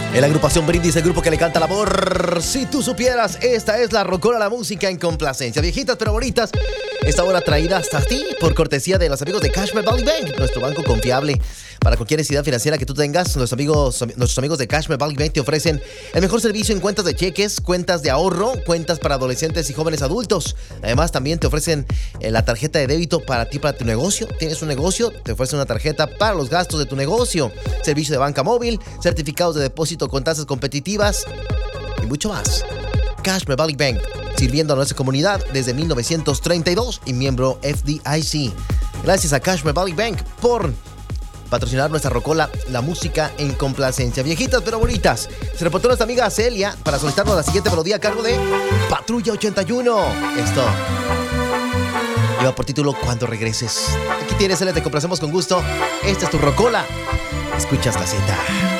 En la agrupación Brindis, el grupo que le canta el amor. Si tú supieras, esta es la Rocola, la música en complacencia. Viejitas pero bonitas, esta hora traída hasta ti por cortesía de los amigos de Cashmere Valley Bank, nuestro banco confiable. Para cualquier necesidad financiera que tú tengas, nuestros amigos de Cashmere Valley Bank te ofrecen el mejor servicio en cuentas de cheques, cuentas de ahorro, cuentas para adolescentes y jóvenes adultos. Además, también te ofrecen la tarjeta de débito para ti, para tu negocio. ¿Tienes un negocio? Te ofrecen una tarjeta para los gastos de tu negocio. Servicio de banca móvil, certificados de depósito con tasas competitivas y mucho más. Cashmere Valley Bank, sirviendo a nuestra comunidad desde 1932 y miembro FDIC. Gracias a Cashmere Valley Bank por patrocinar nuestra Rocola, la música en complacencia. Viejitas pero bonitas, se reportó nuestra amiga Celia para solicitarnos la siguiente melodía a cargo de Patrulla 81. Esto lleva por título Cuando regreses. Aquí tienes, Celia, te complacemos con gusto. Esta es tu Rocola. Escuchas la cita.